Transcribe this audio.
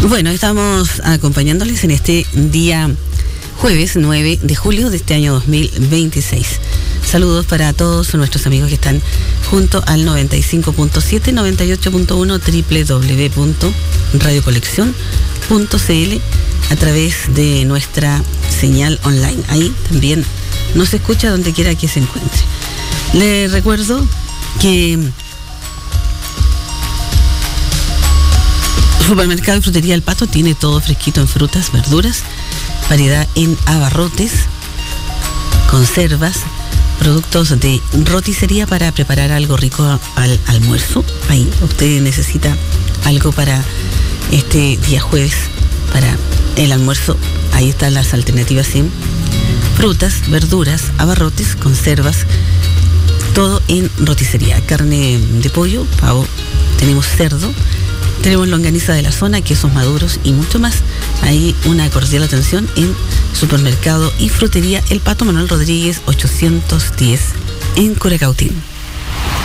Bueno, estamos acompañándoles en este día jueves 9 de julio de este año 2026. Saludos para todos nuestros amigos que están junto al 95.7, 98.1 www.radiocolección.cl a través de nuestra señal online. Ahí también nos escucha donde quiera que se encuentre. Le recuerdo que Supermercado y Frutería El Pato tiene todo fresquito en frutas, verduras, variedad en abarrotes, conservas, productos de roticería para preparar algo rico al almuerzo. Ahí usted necesita algo para este día jueves, para el almuerzo. Ahí están las alternativas en frutas, verduras, abarrotes, conservas, todo en roticería. Carne de pollo, pavo, tenemos cerdo, tenemos longaniza de la zona, quesos maduros y mucho más. Ahí una cordial atención en Supermercado y Frutería El Pato, Manuel Rodríguez 810 en Curacautín.